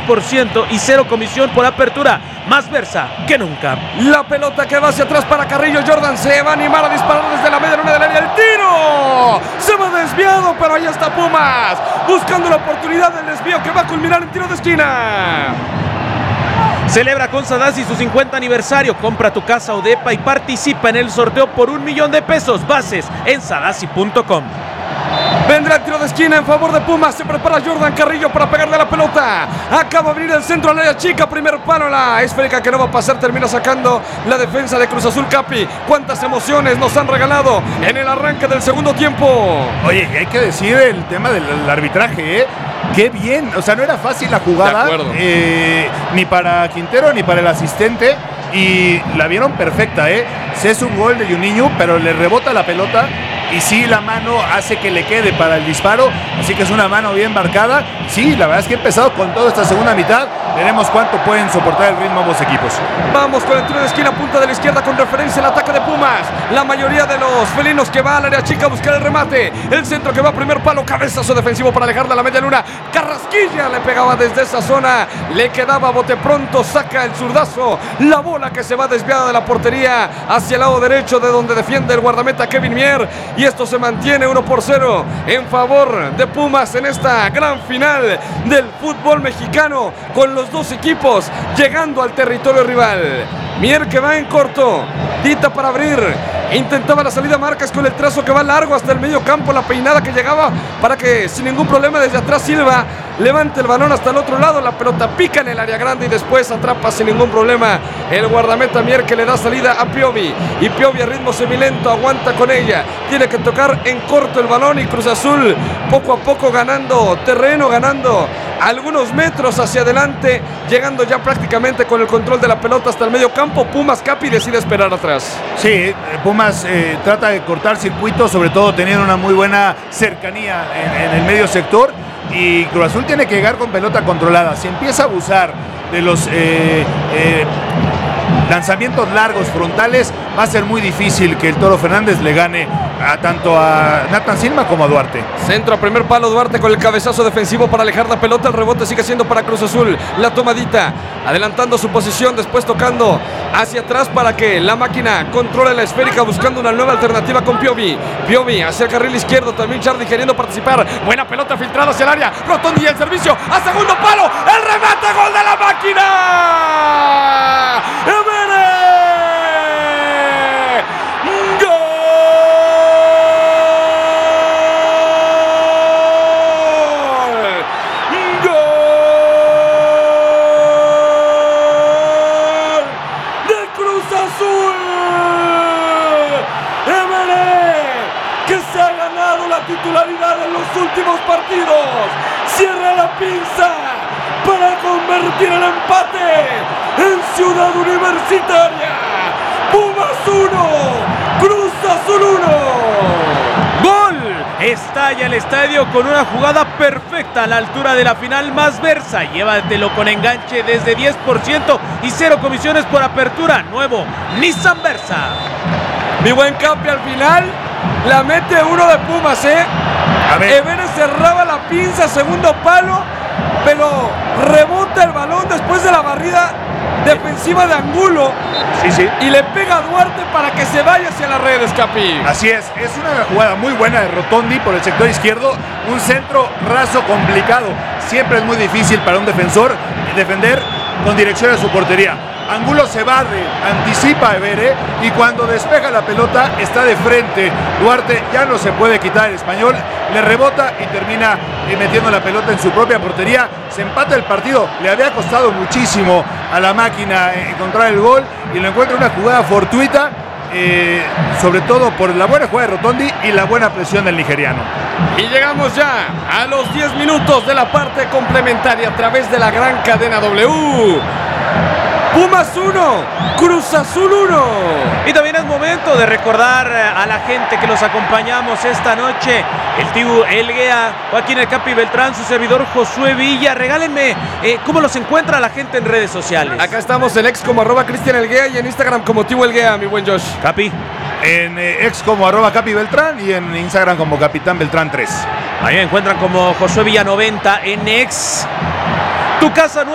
10% y 0 comisión por apertura. Más Versa que nunca. La pelota que va hacia atrás para Carrillo. Jordan se va a animar a disparar desde la media luna del área. ¡El tiro! Se va desviado, pero ahí está Pumas, buscando la oportunidad del desvío que va a culminar en tiro de esquina. Celebra con Sadasi su 50 aniversario. Compra tu casa o depa y participa en el sorteo por $1,000,000. Bases en sadasi.com. Vendrá el tiro de esquina en favor de Pumas. Se prepara Jordan Carrillo para pegarle la pelota. Acaba de venir el centro al área chica. Primer palo, la esférica que no va a pasar. Termina sacando la defensa de Cruz Azul. Capi, cuántas emociones nos han regalado en el arranque del segundo tiempo. Oye, y hay que decir el tema del arbitraje, ¿eh? Qué bien, o sea, no era fácil la jugada, ni para Quintero ni para el asistente, y la vieron perfecta, ¿eh? Se es un gol de Juninho, pero le rebota la pelota y sí, la mano hace que le quede para el disparo, así que es una mano bien marcada. Sí, la verdad es que ha empezado con toda esta segunda mitad. Veremos cuánto pueden soportar el ritmo ambos equipos. Vamos con el tiro de esquina, punta de la izquierda, con referencia al ataque de Pumas. La mayoría de los felinos que va al área chica a buscar el remate. El centro que va a primer palo, cabezazo defensivo para alejarla a la media luna. Carrasquilla le pegaba desde esa zona, le quedaba bote pronto, saca el zurdazo. La bola que se va desviada de la portería hacia el lado derecho, de donde defiende el guardameta Kevin Mier. Y esto se mantiene 1-0 en favor de Pumas en esta gran final del fútbol mexicano, con los dos equipos llegando al territorio rival. Mier que va en corto, Dita para abrir, intentaba la salida Marcas con el trazo que va largo hasta el medio campo, la peinada que llegaba para que sin ningún problema desde atrás Silva levante el balón hasta el otro lado. La pelota pica en el área grande y después atrapa sin ningún problema el guardameta Mier, que le da salida a Piovi, y Piovi a ritmo semilento aguanta con ella. Tiene que tocar en corto el balón, y Cruz Azul poco a poco ganando terreno, ganando algunos metros hacia adelante, llegando ya prácticamente con el control de la pelota hasta el medio campo. Pumas, Capi, decide esperar atrás. Sí, Pumas trata de cortar circuitos, sobre todo teniendo una muy buena cercanía en el medio sector, y Cruz Azul tiene que llegar con pelota controlada. Si empieza a abusar de los lanzamientos largos frontales, va a ser muy difícil que el Toro Fernández le gane tanto a Nathan Silva como a Duarte. Centro a primer palo, Duarte con el cabezazo defensivo para alejar la pelota. El rebote sigue siendo para Cruz Azul. La tomadita, adelantando su posición, después tocando hacia atrás para que la máquina controle la esférica, buscando una nueva alternativa con Piovi. Piovi hacia el carril izquierdo, también Charlie queriendo participar. Buena pelota filtrada hacia el área. Rotondi y el servicio a segundo palo. El remate, gol de la máquina. Titularidad en los últimos partidos, cierra la pinza para convertir el empate en Ciudad Universitaria. Pumas 1, Cruz Azul 1. ¡Gol! Estalla el estadio con una jugada perfecta a la altura de la final. Más Versa, llévatelo con enganche desde 10% y 0 comisiones por apertura. Nuevo Nissan Versa. Mi buen Capi, al final la mete uno de Pumas, A ver. Ebenes cerraba la pinza, segundo palo, pero rebota el balón después de la barrida defensiva de Angulo. Sí. Y le pega a Duarte para que se vaya hacia las redes, Capi. Así es una jugada muy buena de Rotondi por el sector izquierdo. Un centro raso complicado. Siempre es muy difícil para un defensor defender con dirección a su portería. Angulo se barre, anticipa a Ebere, y cuando despeja la pelota está de frente. Duarte ya no se puede quitar el español, le rebota y termina metiendo la pelota en su propia portería. Se empata el partido. Le había costado muchísimo a la máquina encontrar el gol, y lo encuentra una jugada fortuita, sobre todo por la buena jugada de Rotondi y la buena presión del nigeriano. Y llegamos ya a los 10 minutos de la parte complementaria a través de la gran cadena W. Pumas 1, Cruz Azul 1. Y también es momento de recordar a la gente que los acompañamos esta noche. El Tibu Elguea, Joaquín El Capi Beltrán, su servidor Josué Villa. Regálenme cómo los encuentra la gente en redes sociales. Acá estamos en X como @Cristian Elguea y en Instagram como Tibu Elguea, mi buen Josh. Capi. En X como @Capi Beltrán y en Instagram como Capitán Beltrán 3. Ahí me encuentran como Josué Villa 90 en X. Tu casa nueva.